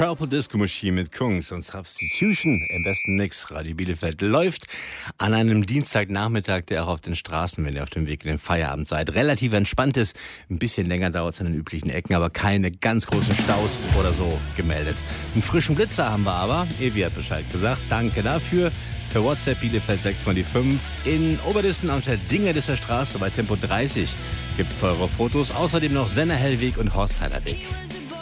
Purple Disco Machine mit Kungs und Substitution im besten Mix. Radio Bielefeld läuft an einem Dienstagnachmittag, der auch auf den Straßen, wenn ihr auf dem Weg in den Feierabend seid, relativ entspannt ist. Ein bisschen länger dauert es an den üblichen Ecken, aber keine ganz großen Staus oder so gemeldet. Einen frischen Blitzer haben wir aber. Evi hat Bescheid gesagt. Danke dafür. Per WhatsApp Bielefeld 6 mal die 5. In Oberdissen auf der Dingerlisser Straße bei Tempo 30 gibt's teure Fotos. Außerdem noch Senner Hellweg und Horstheider Weg.